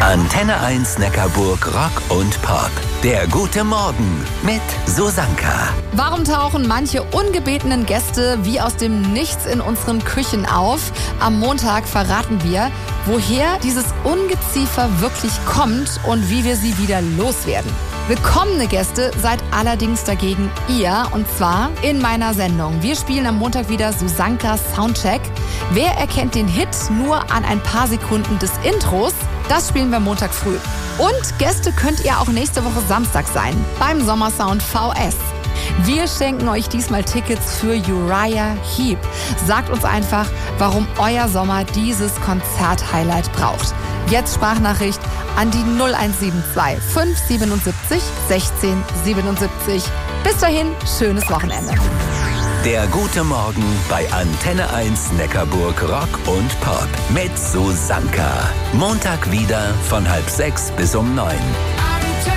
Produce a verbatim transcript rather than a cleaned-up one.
Antenne eins Neckarburg Rock und Pop. Der gute Morgen mit Susanka. Warum tauchen manche ungebetenen Gäste wie aus dem Nichts in unseren Küchen auf? Am Montag verraten wir, woher dieses Ungeziefer wirklich kommt und wie wir sie wieder loswerden. Willkommene Gäste seid allerdings dagegen ihr, und zwar in meiner Sendung. Wir spielen am Montag wieder Susankas Soundcheck. Wer erkennt den Hit nur an ein paar Sekunden des Intros? Das spielen wir Montag früh. Und Gäste könnt ihr auch nächste Woche Samstag sein, beim Sommersound V S. Wir schenken euch diesmal Tickets für Uriah Heep. Sagt uns einfach, warum euer Sommer dieses Konzert-Highlight braucht. Jetzt Sprachnachricht an die null eins sieben zwei fünf sieben sieben sechzehn siebenundsiebzig. Bis dahin, schönes Wochenende. Der gute Morgen bei Antenne eins Neckarburg Rock und Pop mit Susanka. Montag wieder von halb sechs bis um neun.